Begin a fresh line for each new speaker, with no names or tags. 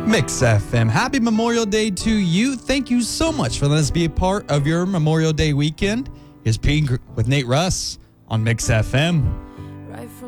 Mix FM. Happy Memorial Day to you. Thank you so much for letting us be a part of your Memorial Day weekend. Here's Pete with Nate Russ on Mix FM.